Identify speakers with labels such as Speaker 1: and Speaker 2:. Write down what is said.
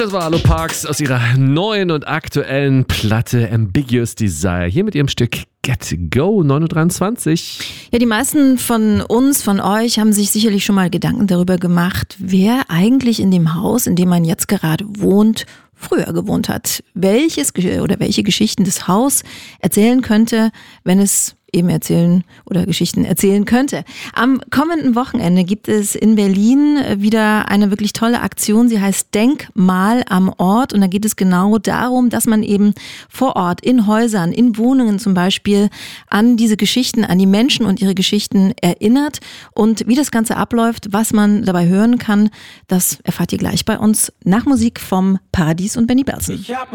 Speaker 1: Das war Allo Parks aus ihrer neuen und aktuellen Platte Ambiguous Desire. Hier mit ihrem Stück Get Go, 9.23 Uhr.
Speaker 2: Ja, die meisten von uns, von euch, haben sich sicherlich schon mal Gedanken darüber gemacht, wer eigentlich in dem Haus, in dem man jetzt gerade wohnt, früher gewohnt hat. Welche Geschichten das Haus erzählen könnte, wenn es eben erzählen oder Geschichten erzählen könnte. Am kommenden Wochenende gibt es in Berlin wieder eine wirklich tolle Aktion. Sie heißt Denkmal am Ort und da geht es genau darum, dass man eben vor Ort, in Häusern, in Wohnungen zum Beispiel an diese Geschichten, an die Menschen und ihre Geschichten erinnert. Und wie das Ganze abläuft, was man dabei hören kann, das erfahrt ihr gleich bei uns nach Musik vom Paradies und Benny Belsen.